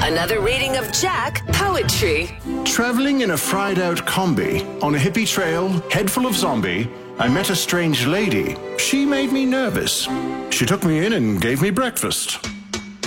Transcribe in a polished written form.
Another reading of Jack Poetry. Traveling in a fried-out combi on a hippie trail, head full of zombie, I met a strange lady. She made me nervous. She took me in and gave me breakfast.